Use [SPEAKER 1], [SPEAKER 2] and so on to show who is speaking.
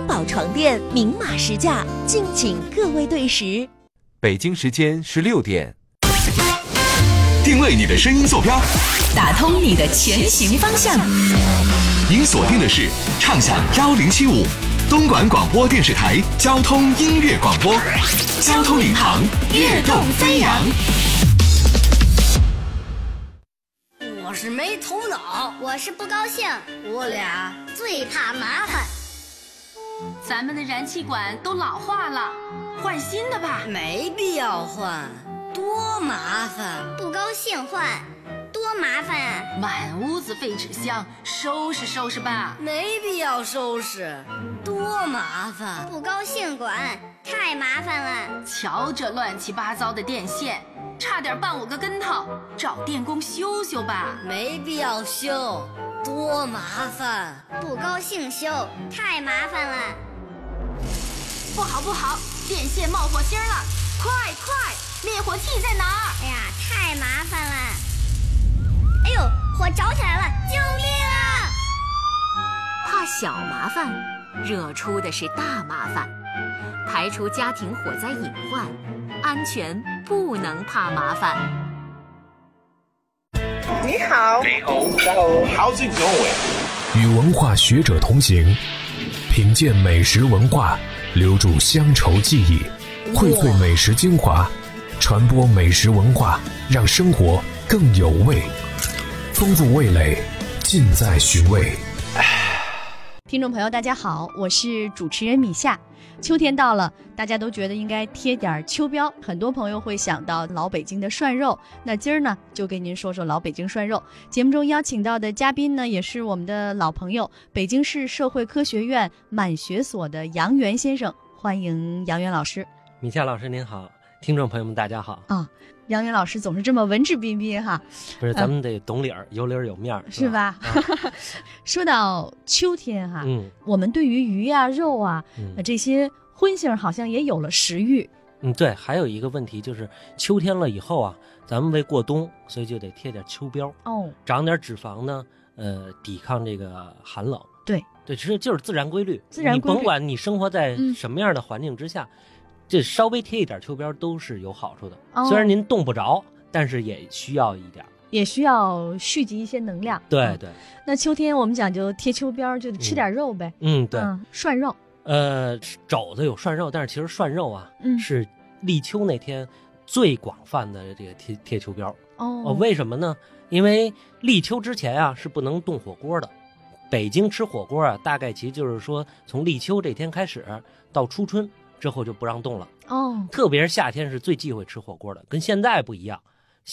[SPEAKER 1] 宝床垫明码实价，敬请各位对时。
[SPEAKER 2] 北京时间16点，
[SPEAKER 3] 定位你的声音坐标，
[SPEAKER 4] 打通你的前行方向。
[SPEAKER 3] 您锁定的是畅享1075东莞广播电视台交通音乐广播，交通领航，跃动飞扬。
[SPEAKER 5] 我是没头脑，
[SPEAKER 6] 我是不高兴，
[SPEAKER 5] 我俩
[SPEAKER 6] 最怕麻烦。
[SPEAKER 7] 咱们的燃气管都老化了，换新的吧。
[SPEAKER 5] 没必要换，多麻烦。
[SPEAKER 6] 不高兴换，多麻烦啊！
[SPEAKER 7] 满屋子废纸箱，收拾收拾吧。
[SPEAKER 5] 没必要收拾，多麻烦。
[SPEAKER 6] 不高兴管，太麻烦了。
[SPEAKER 7] 瞧这乱七八糟的电线，差点绊我个跟头，找电工修修吧。
[SPEAKER 5] 没必要修，多麻烦。
[SPEAKER 6] 不高兴修，太麻烦了。
[SPEAKER 7] 不好不好，电线冒火星了，快快，灭火器在哪儿？
[SPEAKER 6] 哎呀，太麻烦了。哎呦，火着起来了，救命啊！
[SPEAKER 4] 怕小麻烦，惹出的是大麻烦。排除家庭火灾隐患，安全不能怕麻烦。
[SPEAKER 8] 你好，
[SPEAKER 9] 你好 ，How's it going？
[SPEAKER 10] 与文化学者同行，品鉴美食文化，留住乡愁记忆，荟萃美食精华，传播美食文化，让生活更有味。丰富味蕾，尽在寻味。
[SPEAKER 11] 听众朋友大家好，我是主持人米夏。秋天到了，大家都觉得应该贴点秋膘，很多朋友会想到老北京的涮肉。那今儿呢，就给您说说老北京涮肉。节目中邀请到的嘉宾呢，也是我们的老朋友，北京市社会科学院满学所的杨元先生，欢迎杨元老师。
[SPEAKER 12] 米夏老师您好，听众朋友们大家好
[SPEAKER 11] 啊。杨元老师总是这么文质彬彬哈，
[SPEAKER 12] 不是，咱们得懂理儿，有理儿有面儿，
[SPEAKER 11] 是吧？说到秋天哈，我们对于鱼啊、肉啊，这些荤腥好像也有了食欲。
[SPEAKER 12] 对，还有一个问题就是秋天了以后啊，咱们为过冬，所以就得贴点秋膘哦，长点脂肪呢，抵抗这个寒冷。对，其实就是自然规律。你甭管你生活在什么样的环境之下。这稍微贴一点秋膘都是有好处的，虽然您冻不着，但是也需要一点，
[SPEAKER 11] 也需要蓄积一些能量。
[SPEAKER 12] 对。
[SPEAKER 11] 那秋天我们讲究贴秋膘，就得吃点肉呗。
[SPEAKER 12] 对，
[SPEAKER 11] 涮肉。
[SPEAKER 12] 肘子有涮肉，但是其实涮肉啊，是立秋那天最广泛的这个贴秋膘。为什么呢？因为立秋之前啊是不能动火锅的。北京吃火锅啊，大概其实就是说从立秋这天开始到初春。之后就不让动了特别是夏天是最忌讳吃火锅的，跟现在不一样。